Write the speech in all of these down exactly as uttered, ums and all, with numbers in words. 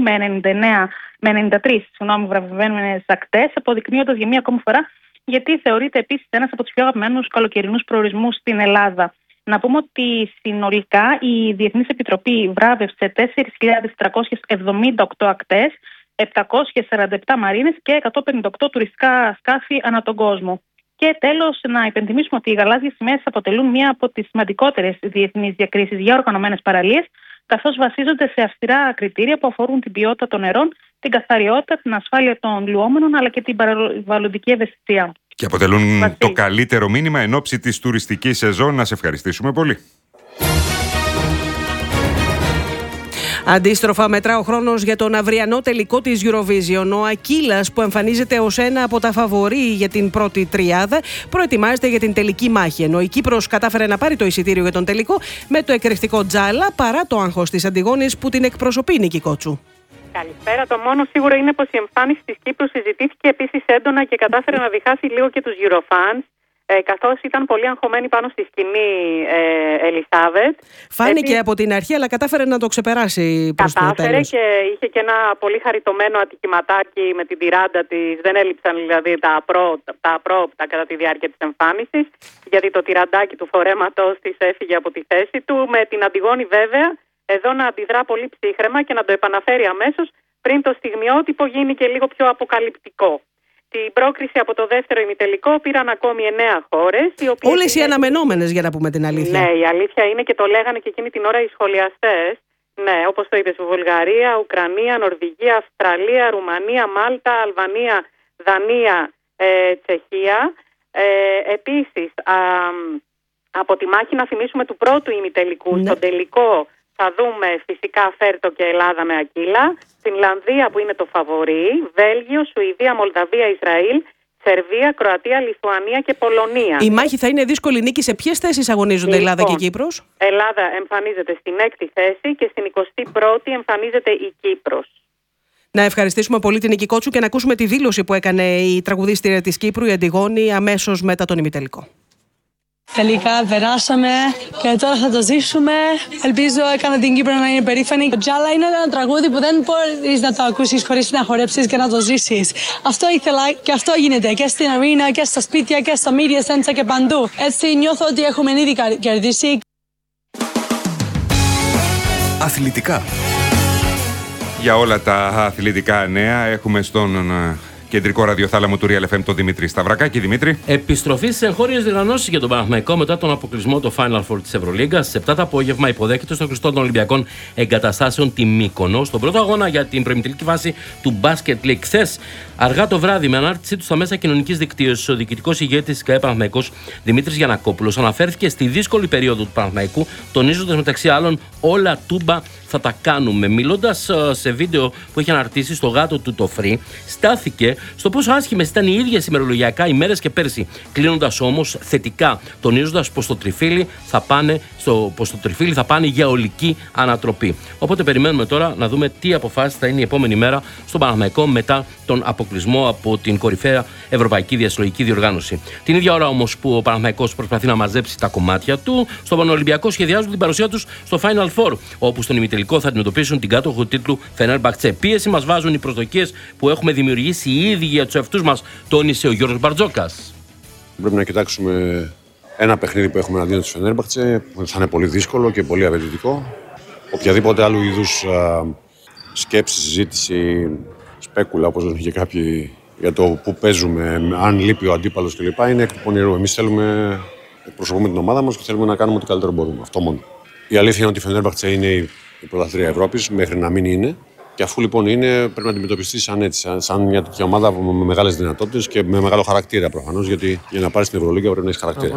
με ενενήντα εννέα με ενενήντα τρεις βραβευμένες ακτές, αποδεικνύοντας για μία ακόμη φορά γιατί θεωρείται επίσης ένας από τους πιο αγαπημένους καλοκαιρινούς προορισμούς στην Ελλάδα. Να πούμε ότι συνολικά η Διεθνής Επιτροπή βράβευσε τέσσερις χιλιάδες τριακόσιες εβδομήντα οκτώ ακτές, επτακόσιες σαράντα επτά μαρίνες και εκατόν πενήντα οκτώ τουριστικά σκάφη ανά τον κόσμο. Και τέλος, να υπενθυμίσουμε ότι οι γαλάζιες σημαίες αποτελούν μία από τις σημαντικότερες διεθνείς διακρίσεις για οργανωμένες παραλίες, καθώς βασίζονται σε αυστηρά κριτήρια που αφορούν την ποιότητα των νερών, την καθαριότητα, την ασφάλεια των λουόμενων αλλά και την περιβαλλοντική ευαισθησία. Και αποτελούν Βασίλη. το καλύτερο μήνυμα εν ώψη της τουριστικής σεζόν. Να σε ευχαριστήσουμε πολύ. Αντίστροφα μετρά ο χρόνος για τον αυριανό τελικό της Eurovision. Ο Ακύλας, που εμφανίζεται ως ένα από τα φαβορί για την πρώτη τριάδα, προετοιμάζεται για την τελική μάχη, ενώ η Κύπρος κατάφερε να πάρει το εισιτήριο για τον τελικό με το εκρηκτικό Τζάλα, παρά το άγχος της Αντιγόνης που την εκπροσωπεί, Νίκη Κότσου. Καλησπέρα. Το μόνο σίγουρο είναι πως η εμφάνιση της Κύπρου συζητήθηκε επίσης έντονα και κατάφερε να διχάσει λίγο και τους Eurofans, ε, καθώς ήταν πολύ αγχωμένη πάνω στη σκηνή ε, Ελισάβετ. Φάνηκε Έτσι, από την αρχή, αλλά κατάφερε να το ξεπεράσει προς το τέλος. Κατάφερε και είχε και ένα πολύ χαριτωμένο ατυχηματάκι με την τυράντα της. Δεν έλειψαν δηλαδή τα, απρό, τα απρόπτα κατά τη διάρκεια της εμφάνισης, γιατί το τυραντάκι του φορέματος της έφυγε από τη θέση του. Με την Αντιγόνη βέβαια εδώ να αντιδρά πολύ ψύχραιμα και να το επαναφέρει αμέσως πριν το στιγμιότυπο γίνει και λίγο πιο αποκαλυπτικό. Την πρόκριση από το δεύτερο ημιτελικό πήραν ακόμη εννέα χώρες. Όλες οι αναμενόμενες, για να πούμε την αλήθεια. Ναι, η αλήθεια είναι και το λέγανε και εκείνη την ώρα οι σχολιαστές. Ναι, όπως το είπες, Βουλγαρία, Ουκρανία, Νορβηγία, Αυστραλία, Ρουμανία, Μάλτα, Αλβανία, Δανία, ε, Τσεχία. Ε, επίσης, α, από τη μάχη να θυμίσουμε του πρώτου ημιτελικού, ναι. Στον τελικό θα δούμε φυσικά Φέρτο και Ελλάδα με Ακύλα, Φινλανδία που είναι το φαβορί, Βέλγιο, Σουηδία, Μολδαβία, Ισραήλ, Σερβία, Κροατία, Λιθουανία και Πολωνία. Η μάχη θα είναι δύσκολη, Νίκη. Σε ποιες θέσεις αγωνίζονται λοιπόν, Ελλάδα και Κύπρος? Ελλάδα εμφανίζεται στην έκτη θέση και στην εικοστή πρώτη εμφανίζεται η Κύπρος. Να ευχαριστήσουμε πολύ την Νίκη Κότσου και να ακούσουμε τη δήλωση που έκανε η τραγουδίστρια της Κύπρου, η Αντιγόνη, αμέσως μετά τον ημιτελικό. Τελικά περάσαμε και τώρα θα το ζήσουμε. Ελπίζω έκανα την Κύπρο να είναι περήφανη. Το Τζάλα είναι ένα τραγούδι που δεν μπορείς να το ακούσεις χωρίς να χορέψεις και να το ζήσεις. Αυτό ήθελα και αυτό γίνεται και στην αρίνα και στα σπίτια και στα media center και παντού. Έτσι νιώθω ότι έχουμε ήδη κερδίσει. Αθλητικά. Για όλα τα αθλητικά νέα έχουμε στον κεντρικό ραδιοθάλαμο του Real εφ εμ τον Δημήτρη Σταυρακάκη. Δημήτρη. Επιστροφή σε εγχώριες διοργανώσεις για τον Παναθηναϊκό μετά τον αποκλεισμό του Final Four της Ευρωλίγκας. Στις επτά το απόγευμα υποδέχεται στο κλειστό των Ολυμπιακών Εγκαταστάσεων τη Μύκονο στον πρώτο αγώνα για την προημιτελική φάση του Basket League. Χθες, αργά το βράδυ, με ανάρτησή του στα μέσα κοινωνικής δικτύωσης, ο διοικητικός ηγέτης της ΚΑΕ Παναθηναϊκός Δημήτρης Γιαννακόπουλος αναφέρθηκε στη δύσκολη περίοδο του Παναθηναϊκού, τονίζοντας μεταξύ άλλων όλα τούμπα θα τα κάνουμε. Μιλώντας σε βίντεο που έχει αναρτήσει στο γάτο του το Free, στάθηκε στο πόσο άσχημες ήταν οι ίδιες ημερολογιακά ημέρες και πέρσι, κλείνοντας όμως θετικά, τονίζοντας πως το τριφύλι θα πάνε, στο, πως το τριφύλι θα πάνε για ολική ανατροπή. Οπότε περιμένουμε τώρα να δούμε τι αποφάσεις θα είναι η επόμενη μέρα στον Παναθηναϊκό μετά τον αποκλεισμό από την κορυφαία Ευρωπαϊκή Διασυλλογική Διοργάνωση. Την ίδια ώρα όμως που ο Παναθηναϊκός προσπαθεί να μαζέψει τα κομμάτια του, στον Πανολυμπιακό σχεδιάζουν την παρουσία τους στο Final Four, όπου στον ημιτελικό θα αντιμετωπίσουν την κάτοχο τίτλου Φενέρμπαχτσε. Πίεση μας βάζουν οι προσδοκίες που έχουμε δημιουργήσει οι ίδιοι για τους εαυτούς μας, τόνισε ο Γιώργος Μπαρτζόκας. Πρέπει να κοιτάξουμε ένα παιχνίδι που έχουμε αντίον της Φενέρμπαχτσε, που θα είναι πολύ δύσκολο και πολύ απαιτητικό. Οποιαδήποτε άλλου είδους α, σκέψη, συζήτηση, σπέκουλα, όπως λένε και κάποιοι, για το που παίζουμε, αν λείπει ο αντίπαλος κλπ. Είναι εκ του πονηρού. Εμείς θέλουμε, εκπροσωπούμε την ομάδα μας και θέλουμε να κάνουμε ό,τι καλύτερο μπορούμε. Αυτό μόνο. Η αλήθεια είναι ότι η Φενέρμπαχτσε είναι η πρωταθλήτρια Ευρώπης, μέχρι να μην είναι. Και αφού λοιπόν είναι, πρέπει να αντιμετωπιστεί σαν έτσι, σαν, σαν μια τέτοια ομάδα με μεγάλες δυνατότητες και με μεγάλο χαρακτήρα προφανώς, γιατί για να πάρει στην Ευρωλίγκα πρέπει να έχει χαρακτήρα.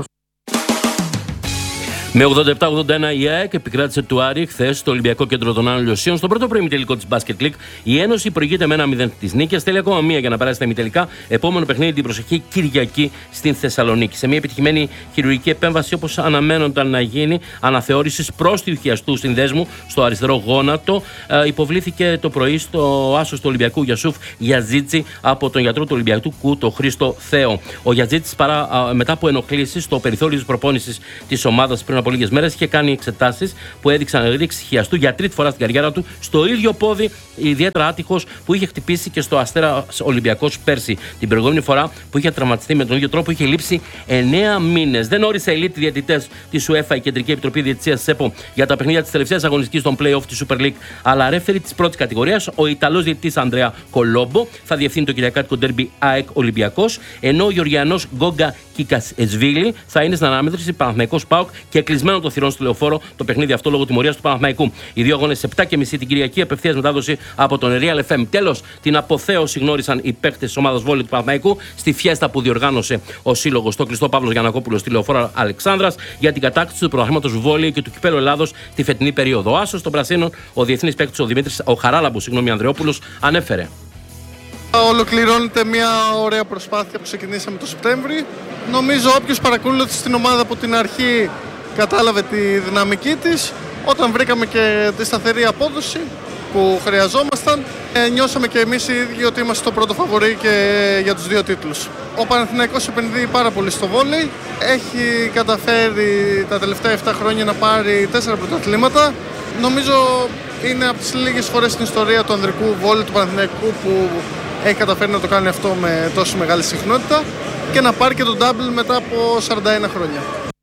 Με ογδόντα επτά ογδόντα ένα η ΑΕΚ επικράτησε του Άρη χθες στο Ολυμπιακό Κέντρο των Άνω Λιωσίων. Στο πρώτο προημιτελικό της Basket League, η Ένωση προηγείται με ένα μηδέν της νίκης. Θέλει ακόμα μία για να περάσει στα ημιτελικά. Επόμενο παιχνίδι την προσεχή Κυριακή στην Θεσσαλονίκη. Σε μια επιτυχημένη χειρουργική επέμβαση, όπως αναμένονταν να γίνει, αναθεώρησης πρόστιου χιαστού συνδέσμου στο αριστερό γόνατο, υποβλήθηκε το πρωί στο άσο του Ολυμπιακού Γιασούφ Γιαζίτσι από τον γιατρό του Ολυμπιακού, τον Χρήστο Θέο. Ο Γιαζίτσι, μετά από ενοχλήσεις στο περιθώριο της προπόνησης της ομάδας πριν από από λίγες μέρες είχε κάνει εξετάσεις που έδειξαν ρήξη χιαστού για τρίτη φορά στην καριέρα του στο ίδιο πόδι, ιδιαίτερα άτυχος, που είχε χτυπήσει και στο Αστέρας Ολυμπιακός πέρσι. Την προηγούμενη φορά που είχε τραυματιστεί με τον ίδιο τρόπο είχε λείψει εννέα μήνες. Δεν όρισε elite διαιτητές της UEFA, η Κεντρική Επιτροπή Διαιτησίας της ΕΠΟ, για τα παιχνίδια της τελευταίας αγωνιστικής των play-off της Super League, αλλά ρέφερη της πρώτης κατηγορίας, ο Ιταλός διαιτητής Ανδρέα Κολόμπο, θα διευθύνει το κυριακάτικο ντέρμπι ΑΕΚ Ολυμπιακός, ενώ ο Γεωργιανός Γκόγκα Κικασβίλη θα είναι στην αναμέτρηση Παναθηναϊκός ΠΑΟΚ και κλεισμένο το θυρών στο Λεωφόρο το παιχνίδι αυτό λόγω τιμωρίας του Παναθηναϊκού. Οι δύο αγώνες επτά και μισή την Κυριακή, απευθείας μετάδοση από τον Real εφ εμ. Τέλος, την αποθέωση γνώρισαν οι παίκτες της ομάδας βόλεϊ του Παναθηναϊκού στη φιέστα που διοργάνωσε ο σύλλογος στο κλειστό Παύλος Γιαννακόπουλος στη Λεωφόρο Αλεξάνδρας για την κατάκτηση του πρωταθλήματος βόλεϊ και του κυπέλλου Ελλάδος τη φετινή περίοδο. Ο άσος των Πρασίνων, ο διεθνής παίκτης ο Δημήτρης ο Χαράλαμπος, συγγνώμη, Ανδρεόπουλος, ανέφερε. Ολοκληρώνεται μια ωραία προσπάθεια που ξεκινήσαμε το Σεπτέμβρη. Νομίζω όποιος παρακολούθησε την ομάδα από την αρχή κατάλαβε τη δυναμική της. Όταν βρήκαμε και τη σταθερή απόδοση που χρειαζόμασταν, ε, νιώσαμε και εμείς οι ίδιοι ότι είμαστε το πρώτο φαβορί και για τους δύο τίτλους. Ο Παναθηναϊκός επενδύει πάρα πολύ στο βόλεϊ. Έχει καταφέρει τα τελευταία επτά χρόνια να πάρει τέσσερα πρωταθλήματα. Νομίζω είναι από τις λίγες φορές στην ιστορία του ανδρικού βόλεϊ του Παναθηναϊκού που έχει καταφέρει να το κάνει αυτό με τόσο μεγάλη συχνότητα και να πάρει και τον double μετά από σαράντα ένα χρόνια.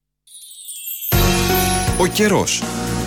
Ο καιρός.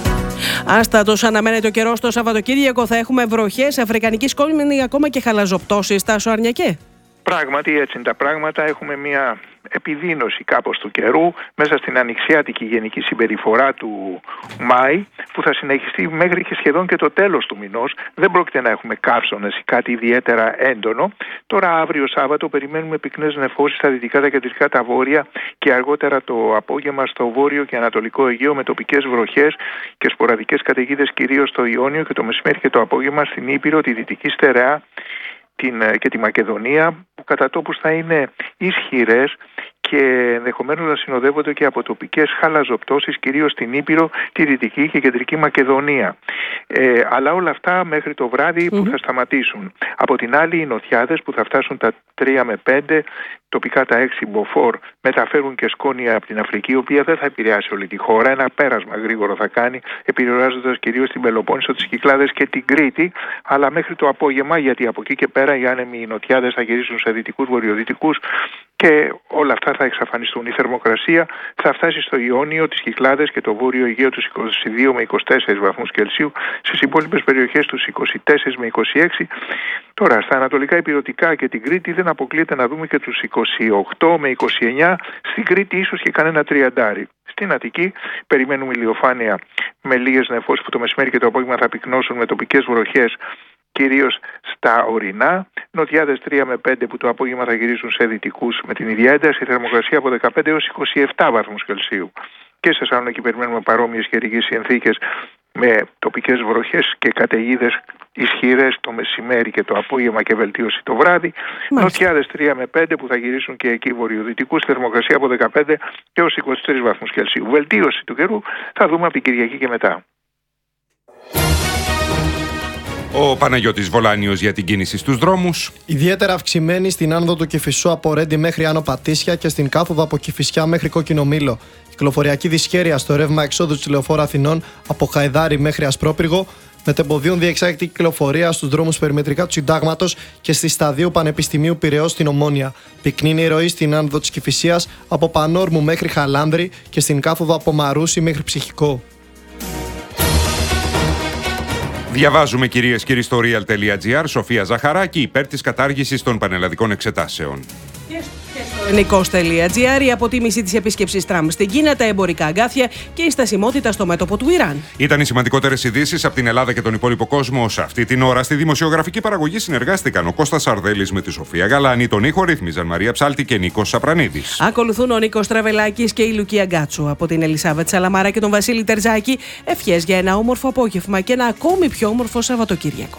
Άστατος αναμένεται ο καιρός το Σαββατοκύριακο. Θα έχουμε βροχές, αφρικανική σκόνη, ακόμα και χαλαζοπτώσεις. Τάσο Αρνιακέ. Πράγματι έτσι είναι τα πράγματα. Έχουμε μια επιδείνωση κάπως του καιρού μέσα στην ανοιξιάτικη γενική συμπεριφορά του Μάη, που θα συνεχιστεί μέχρι και σχεδόν και το τέλος του μηνός. Δεν πρόκειται να έχουμε καύσωνες ή κάτι ιδιαίτερα έντονο. Τώρα αύριο Σάββατο περιμένουμε πυκνές νεφώσεις στα δυτικά, τα κεντρικά, τα βόρεια και αργότερα το απόγευμα στο βόρειο και ανατολικό Αιγαίο με τοπικές βροχές και σποραδικές καταιγίδες κυρίως στο Ιόνιο και το μεσημέρι και το απόγευμα στην Ήπειρο, τη Δυτική Στερεά την, και τη Μακεδονία, που κατά τόπους θα είναι ισχυρές και ενδεχομένως να συνοδεύονται και από τοπικές χαλαζοπτώσεις κυρίως στην Ήπειρο, τη Δυτική και Κεντρική Μακεδονία. Ε, αλλά όλα αυτά μέχρι το βράδυ που mm-hmm. θα σταματήσουν. Από την άλλη οι νοτιάδες που θα φτάσουν τα τρία με πέντε, τοπικά τα έξι μποφόρ, μεταφέρουν και σκόνια από την Αφρική, η οποία δεν θα επηρεάσει όλη τη χώρα. Ένα πέρασμα γρήγορο θα κάνει, επηρεάζοντας κυρίως την Πελοπόννησο, τις Κυκλάδες και την Κρήτη, αλλά μέχρι το απόγευμα, γιατί από εκεί και πέρα οι άνεμοι οι νοτιάδες θα γυρίσουν σε δυτικούς, βορειοδυτικούς και όλα αυτά θα εξαφανιστούν. Η θερμοκρασία θα φτάσει στο Ιόνιο, τις Κυκλάδες και το Βόρειο Αιγαίο τους είκοσι δύο με είκοσι τέσσερις βαθμούς Κελσίου, στις υπόλοιπες περιοχές τους είκοσι τέσσερα με είκοσι έξι. Τώρα στα ανατολικά ηπειρωτικά και την Κρήτη δεν αποκλείεται να δούμε και τους είκοσι οκτώ με είκοσι εννέα, στην Κρήτη ίσως και κανένα τριαντάρι. Στην Αττική περιμένουμε ηλιοφάνεια με λίγες νεφώσεις που το μεσημέρι και το απόγευμα θα πυκνώσουν με τοπικές βροχές κυρίως στα ορεινά, νοτιάδες τρία με πέντε που το απόγευμα θα γυρίσουν σε δυτικούς με την ίδια ένταση, θερμοκρασία από δεκαπέντε έως είκοσι επτά βαθμούς Κελσίου. Και σε Θεσσαλονίκη περιμένουμε παρόμοιες καιρικές συνθήκες με τοπικές βροχές και καταιγίδες ισχυρές το μεσημέρι και το απόγευμα και βελτίωση το βράδυ. Νοτιάδες τρία με πέντε που θα γυρίσουν και εκεί βορειοδυτικούς, θερμοκρασία από δεκαπέντε έως είκοσι τρεις βαθμούς Κελσίου. Βελτίωση του καιρού θα δούμε από την Κυριακή και μετά. Ο Παναγιώτης Βολάνιος για την κίνηση στους δρόμους. Ιδιαίτερα αυξημένη στην άνοδο του Κηφισού από Ρέντι μέχρι Άνω Πατήσια και στην κάθοδο από Κηφισιά μέχρι Κόκκινο Μήλο. Κυκλοφοριακή δυσχέρεια στο ρεύμα εξόδου της Λεωφόρου Αθηνών από Χαϊδάρι μέχρι Ασπρόπυργο. Μετεμποδίων διεξάγεται κυκλοφορία στους δρόμους περιμετρικά του Συντάγματος και στη Σταδίου Πανεπιστημίου Πειραιώς στην Ομόνια. Πυκνή είναι η ροή στην άνοδο της Κηφισίας από Πανόρμου μέχρι Χαλάνδρη και στην κάθοδο από Μαρούσι μέχρι Ψυχικό. Διαβάζουμε κυρίες και κύριοι στο real.gr. Σοφία Ζαχαράκη υπέρ της κατάργησης των πανελλαδικών εξετάσεων. Νικός.gr. Η αποτίμηση της επίσκεψης Τραμπ στην Κίνα, τα εμπορικά αγκάθια και η στασιμότητα στο μέτωπο του Ιράν. Ήταν οι σημαντικότερες ειδήσεις από την Ελλάδα και τον υπόλοιπο κόσμο. Σε αυτή την ώρα στη δημοσιογραφική παραγωγή συνεργάστηκαν ο Κώστας Σαρδέλης με τη Σοφία Γαλάνη, τον ήχο ρύθμιζαν Μαρία Ψάλτη και Νίκος Σαπρανίδης. Ακολουθούν ο Νίκος Τραβελάκης και η Λουκία Γκάτσου. Από την Ελισάβετ Σαλαμάρα και τον Βασίλη Τερζάκη, ευχές για ένα όμορφο απόγευμα και ένα ακόμη πιο όμορφο Σαββατοκύριακο.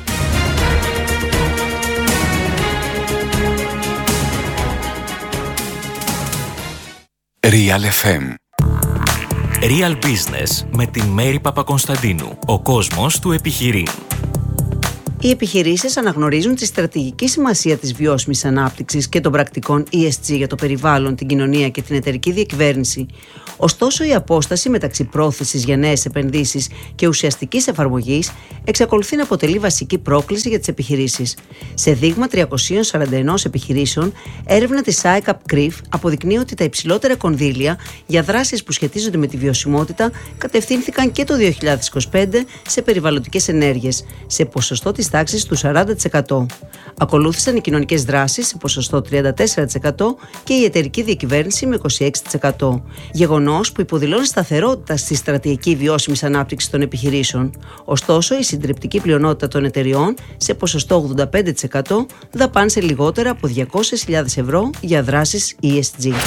Real εφ εμ. Real Business με την Μέρη Παπακονσταντίνου. Ο κόσμος του επιχειρεί. Οι επιχειρήσεις αναγνωρίζουν τη στρατηγική σημασία της βιώσιμης ανάπτυξης και των πρακτικών ι ες τζι για το περιβάλλον, την κοινωνία και την εταιρική διακυβέρνηση, Ωστόσο, η απόσταση μεταξύ πρόθεσης για νέες επενδύσεις και ουσιαστικής εφαρμογής εξακολουθεί να αποτελεί βασική πρόκληση για τις επιχειρήσεις. Σε δείγμα τριακόσιων σαράντα ένα επιχειρήσεων, έρευνα της ICAP-CRIF αποδεικνύει ότι τα υψηλότερα κονδύλια για δράσεις που σχετίζονται με τη βιωσιμότητα κατευθύνθηκαν και το δύο χιλιάδες είκοσι πέντε σε περιβαλλοντικές ενέργειες, σε ποσοστό της τάξης του σαράντα τοις εκατό. Ακολούθησαν οι κοινωνικές δράσεις σε ποσοστό τριάντα τέσσερα τοις εκατό και η εταιρική διακυβέρνηση με είκοσι έξι τοις εκατό. Γεγονός που υποδηλώνει σταθερότητα στη στρατηγική βιώσιμης ανάπτυξης των επιχειρήσεων. Ωστόσο, η συντριπτική πλειονότητα των εταιριών, σε ποσοστό ογδόντα πέντε τοις εκατό, δαπάνησε λιγότερα από διακόσιες χιλιάδες ευρώ για δράσεις ι ες τζι.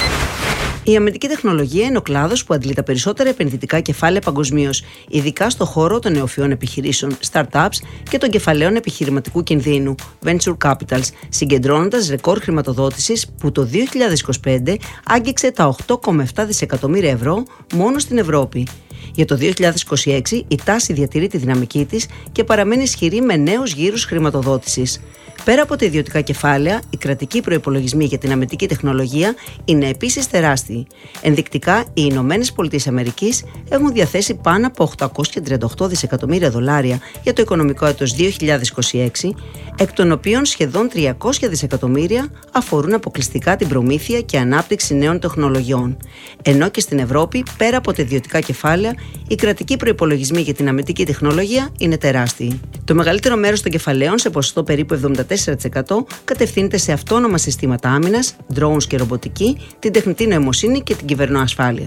Η αμυντική τεχνολογία είναι ο κλάδος που αντλεί τα περισσότερα επενδυτικά κεφάλαια παγκοσμίως, ειδικά στο χώρο των νεοφυών επιχειρήσεων, startups και των κεφαλαίων επιχειρηματικού κινδύνου, venture capitals, συγκεντρώνοντας ρεκόρ χρηματοδότησης που το δύο χιλιάδες είκοσι πέντε άγγιξε τα οκτώ κόμμα επτά δισεκατομμύρια ευρώ μόνο στην Ευρώπη. Για το δύο χιλιάδες είκοσι έξι η τάση διατηρεί τη δυναμική της και παραμένει ισχυρή με νέους γύρους χρηματοδότησης. Πέρα από τα ιδιωτικά κεφάλαια, οι κρατικοί προϋπολογισμοί για την αμυντική τεχνολογία είναι επίσης τεράστιοι. Ενδεικτικά, οι Ηνωμένες Πολιτείες Αμερικής έχουν διαθέσει πάνω από οκτακόσια τριάντα οκτώ δισεκατομμύρια δολάρια για το οικονομικό έτος δύο χιλιάδες είκοσι έξι, εκ των οποίων σχεδόν τριακόσια δισεκατομμύρια αφορούν αποκλειστικά την προμήθεια και ανάπτυξη νέων τεχνολογιών. Ενώ και στην Ευρώπη, πέρα από τα ιδιωτικά κεφάλαια, οι κρατικοί προϋπολογισμοί για την αμυντική τεχνολογία είναι τεράστιοι. Το μεγαλύτερο μέρος των κεφαλαίων, σε ποσοστό περίπου εβδομήντα τέσσερα τοις εκατό, κατευθύνεται σε αυτόνομα συστήματα άμυνας, drones και ρομποτική, την τεχνητή νοημοσύνη και την κυβερνοασφάλεια.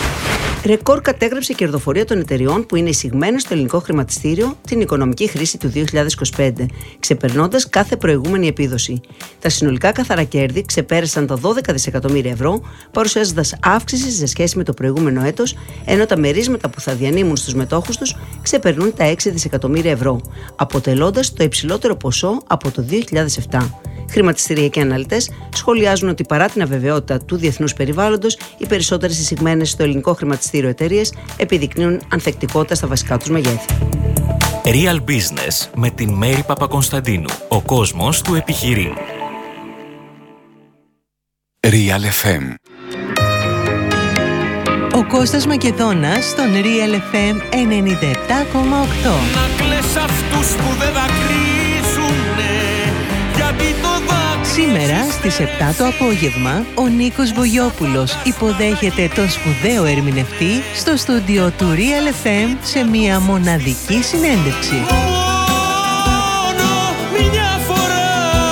Ρεκόρ κατέγραψε η κερδοφορία των εταιριών που είναι εισηγμένες στο ελληνικό χρηματιστήριο την οικονομική χρήση του δύο χιλιάδες είκοσι πέντε, ξεπερνώντας κάθε προηγούμενη επίδοση. Τα συνολικά καθαρά κέρδη ξεπέρασαν τα δώδεκα δισεκατομμύρια ευρώ, παρουσιάζοντας αύξηση σε σχέση με το προηγούμενο έτος, ενώ τα μερίσματα που θα διανύμουν στους μετόχους τους ξεπερνούν τα έξι δισεκατομμύρια ευρώ, αποτελώντας το υψηλότερο ποσό από το δύο χιλιάδες επτά. Χρηματιστηριακοί αναλυτές σχολιάζουν ότι παρά την αβεβαιότητα του διεθνούς περιβάλλοντος, οι περισσότερες εισηγμένες στο ελληνικό χρηματιστήριο εταιρείες επιδεικνύουν ανθεκτικότητα στα βασικά τους μεγέθη. Real Business με την Μέρη Παπακονσταντίνου. Ο κόσμος του επιχειρεί. Real εφ εμ. Ο Κώστας Μακεδόνας στον Real εφ εμ ενενήντα επτά κόμμα οκτώ. Να κλαις αυτούς που δεν δακρύζουνε, γιατί το δάκρυ... Σήμερα στις επτά το απόγευμα, ο Νίκος Βογιόπουλος υποδέχεται τον σπουδαίο ερμηνευτή στο στούντιο του Real εφ εμ σε μια μοναδική συνέντευξη. Μόνο μια φορά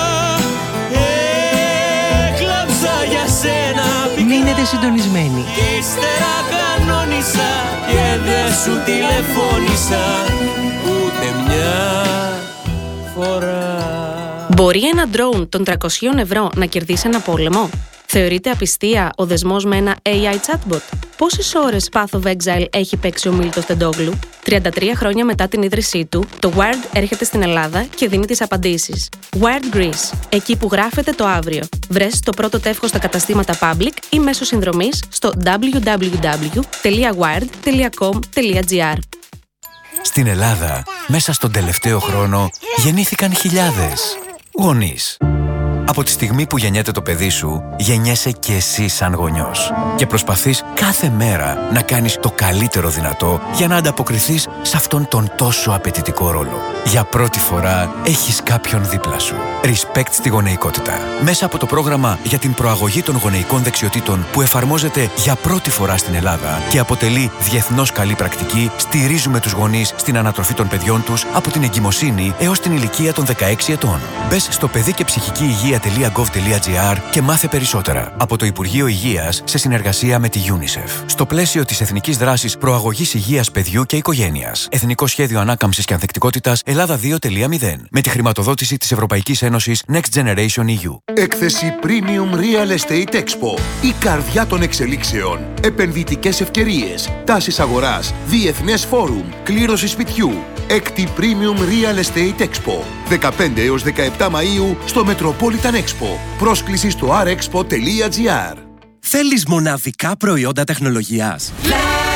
έκλαψα για σένα. Μείνετε συντονισμένοι. Κι ύστερα κανόνισα και δεν σου τηλεφώνησα ούτε μια φορά. Μπορεί ένα drone των τριακόσια ευρώ να κερδίσει ένα πόλεμο? Θεωρείται απιστία ο δεσμός με ένα έι άι chatbot? Πόσες ώρες Path of Exile έχει παίξει ο Μίλτος Τεντόγλου? τριάντα τρία χρόνια μετά την ίδρυσή του, το Wired έρχεται στην Ελλάδα και δίνει τις απαντήσεις. Wired Greece, εκεί που γράφεται το αύριο. Βρες το πρώτο τεύχος στα καταστήματα Public ή μέσω συνδρομής στο double-u double-u double-u τελεία wired τελεία com τελεία gr. Στην Ελλάδα, μέσα στον τελευταίο χρόνο, γεννήθηκαν χιλιάδες γονείς. Από τη στιγμή που γεννιέται το παιδί σου, γεννιέσαι και εσύ σαν γονιός. Και προσπαθείς κάθε μέρα να κάνεις το καλύτερο δυνατό για να ανταποκριθείς σε αυτόν τον τόσο απαιτητικό ρόλο. Για πρώτη φορά έχεις κάποιον δίπλα σου. Respect στη γονεϊκότητα. Μέσα από το πρόγραμμα για την προαγωγή των γονεϊκών δεξιοτήτων που εφαρμόζεται για πρώτη φορά στην Ελλάδα και αποτελεί διεθνώς καλή πρακτική, στηρίζουμε τους γονείς στην ανατροφή των παιδιών τους από την εγκυμοσύνη έως την ηλικία των δεκαέξι ετών. Μπες στο παιδί και ψυχική υγεία τελεία γκοβ τελεία τζι άρ και μάθε περισσότερα από το Υπουργείο Υγείας σε συνεργασία με τη UNICEF. Στο πλαίσιο της Εθνικής Δράσης Προαγωγής Υγείας Παιδιού και Οικογένειας. Εθνικό Σχέδιο Ανάκαμψης και Ανθεκτικότητας Ελλάδα δύο τελεία μηδέν. Με τη χρηματοδότηση της Ευρωπαϊκής Ένωσης Next Generation ι γιου. Έκθεση Premium Real Estate Expo. Η καρδιά των εξελίξεων. Επενδυτικές ευκαιρίες. Τάσεις αγοράς. Διεθνές φόρουμ. Κλήρωση σπιτιού. Έκτη Premium Real Estate Expo. δεκαπέντε έως δεκαεπτά Μαΐου στο Metropolitan Expo. Πρόσκληση στο αρ εξπο τελεία τζι άρ. Θέλεις μοναδικά προϊόντα τεχνολογίας?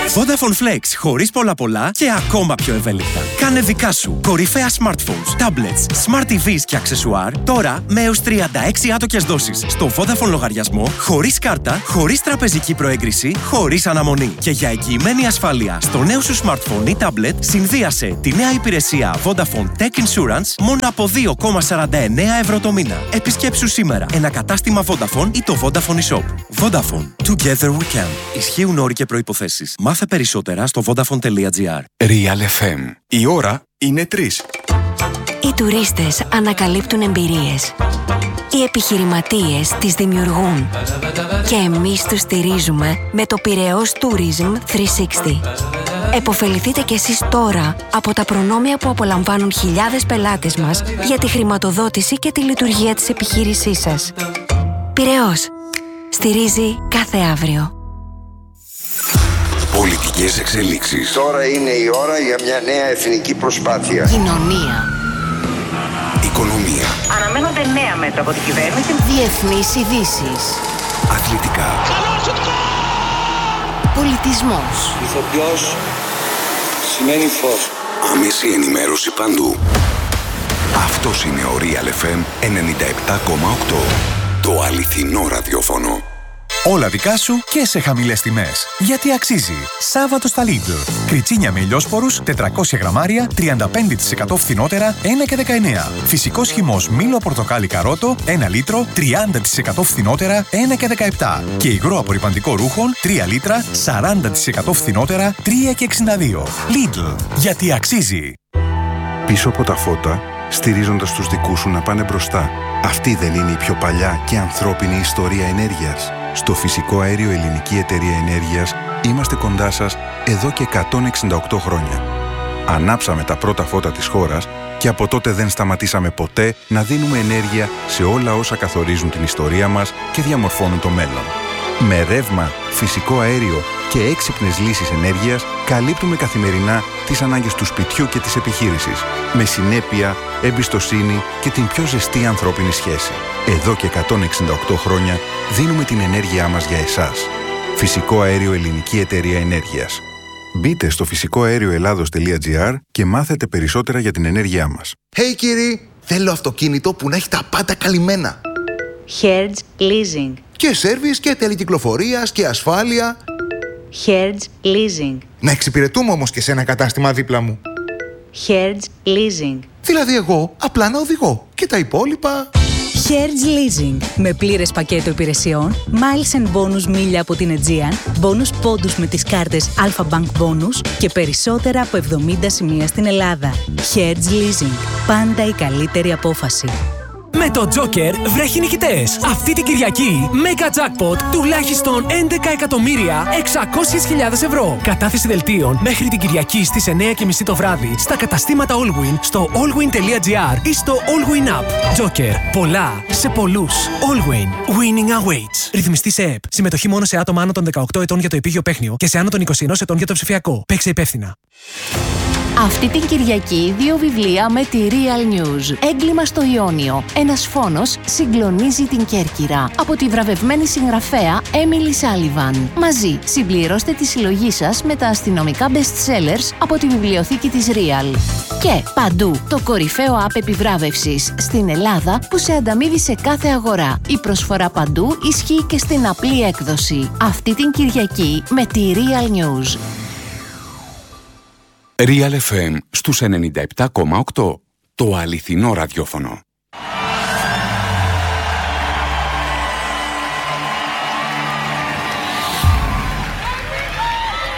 Vodafone Flex, χωρίς πολλά πολλά και ακόμα πιο ευέλικτα. Κάνε δικά σου κορυφαία smartphones, tablets, smart τι βις και αξεσουάρ τώρα με έως τριάντα έξι άτοκες δόσεις στο Vodafone λογαριασμό, χωρίς κάρτα, χωρίς τραπεζική προέγκριση, χωρίς αναμονή. Και για εγγυημένη ασφάλεια στο νέο σου smartphone ή tablet, συνδύασε τη νέα υπηρεσία Vodafone Tech Insurance μόνο από δύο κόμμα σαράντα εννέα ευρώ το μήνα. Επισκέψου σήμερα ένα κατάστημα Vodafone ή το Vodafone eShop. Vodafone. Together we can. Ισχύουν όροι και προϋποθέσεις. Μάθε περισσότερα στο vodafone τελεία gr. Real εφ εμ. Η ώρα είναι τρεις. Οι τουρίστες ανακαλύπτουν εμπειρίες. Οι επιχειρηματίες τις δημιουργούν. Και εμείς τους στηρίζουμε με το Πειραιώς Tourism τριακόσια εξήντα. Εποφεληθείτε κι εσείς τώρα από τα προνόμια που απολαμβάνουν χιλιάδες πελάτες μας για τη χρηματοδότηση και τη λειτουργία της επιχείρησής σας. Πειραιώς. Στηρίζει κάθε αύριο. Πολιτικές εξελίξεις. Τώρα είναι η ώρα για μια νέα εθνική προσπάθεια. Κοινωνία. Οικονομία. Αναμένονται νέα μέτρα από την κυβέρνηση. Διεθνείς ειδήσεις. Αθλητικά. Πολιτισμός. Ηθοποιός σημαίνει φως. Άμεση ενημέρωση παντού. Αυτός είναι ο Real εφ εμ ενενήντα επτά κόμμα οκτώ. Το αληθινό ραδιόφωνο. Όλα δικά σου και σε χαμηλές τιμές. Γιατί αξίζει. Σάββατο στα Lidl. Κριτσίνια με ηλιόσπορους, τετρακόσια γραμμάρια, τριάντα πέντε τοις εκατό φθηνότερα, ένα και δεκαεννέα. Φυσικός χυμός μήλο πορτοκάλι καρότο, ένα λίτρο, τριάντα τοις εκατό φθηνότερα, ένα και δεκαεπτά. Και υγρό απορρυπαντικό ρούχων, τρία λίτρα, σαράντα τοις εκατό φθηνότερα, τρία και εξήντα δύο. Lidl. Γιατί αξίζει. Πίσω από τα φώτα, στηρίζοντας τους δικούς σου να πάνε μπροστά. Αυτή δεν είναι η πιο παλιά και ανθρώπινη ιστορία ενέργειας. Στο Φυσικό Αέριο Ελληνική Εταιρεία Ενέργειας είμαστε κοντά σας εδώ και εκατόν εξήντα οκτώ χρόνια. Ανάψαμε τα πρώτα φώτα της χώρας και από τότε δεν σταματήσαμε ποτέ να δίνουμε ενέργεια σε όλα όσα καθορίζουν την ιστορία μας και διαμορφώνουν το μέλλον. Με ρεύμα, φυσικό αέριο και έξυπνες λύσεις ενέργειας καλύπτουμε καθημερινά τις ανάγκες του σπιτιού και της επιχείρησης. Με συνέπεια, εμπιστοσύνη και την πιο ζεστή ανθρώπινη σχέση. Εδώ και εκατόν εξήντα οκτώ χρόνια δίνουμε την ενέργειά μας για εσάς. Φυσικό Αέριο Ελληνική Εταιρεία Ενέργειας. Μπείτε στο φυσικό αέριο ελλάδος τελεία gr και μάθετε περισσότερα για την ενέργειά μας. Hey κύριοι, θέλω αυτοκίνητο που να έχει τα πάντα καλυμμένα. Hertz Leasing. Και σέρβις και τέλη κυκλοφορίας και ασφάλεια. Hertz Leasing. Να εξυπηρετούμε όμως και σε ένα κατάστημα δίπλα μου. Hertz Leasing. Δηλαδή εγώ απλά να οδηγώ και τα υπόλοιπα... Hertz Leasing. Με πλήρες πακέτο υπηρεσιών, miles and bonus μίλια από την Aegean, bonus πόντους με τις κάρτες Alpha Bank Bonus και περισσότερα από εβδομήντα σημεία στην Ελλάδα. Hertz Leasing. Πάντα η καλύτερη απόφαση. Με το Joker βρέχει νικητές. Αυτή την Κυριακή, Mega Jackpot τουλάχιστον έντεκα εκατομμύρια εξακόσιες χιλιάδες ευρώ. Κατάθεση δελτίων μέχρι την Κυριακή στις εννιά και μισή το βράδυ στα καταστήματα Allwin, στο allwin τελεία gr ή στο Allwin App. Joker. Πολλά σε πολλούς. Allwin. Winning awaits. Ρυθμιστή σε ΕΠ. Συμμετοχή μόνο σε άτομα άνω των δεκαοκτώ ετών για το επίγειο παίχνιο και σε άνω των είκοσι ένα ετών για το ψηφιακό. Παίξε υπεύθυνα. Αυτή την Κυριακή δύο βιβλία με τη Real News. Έγκλημα στο Ιόνιο. Ένας φόνος συγκλονίζει την Κέρκυρα. Από τη βραβευμένη συγγραφέα Emily Sullivan. Μαζί συμπληρώστε τη συλλογή σας με τα αστυνομικά best sellers από τη βιβλιοθήκη της Real. Και παντού το κορυφαίο app επιβράβευσης στην Ελλάδα που σε ανταμείβει σε κάθε αγορά. Η προσφορά παντού ισχύει και στην απλή έκδοση. Αυτή την Κυριακή με τη Real News. Real εφ εμ στους ενενήντα επτά κόμμα οκτώ. Το αληθινό ραδιόφωνο.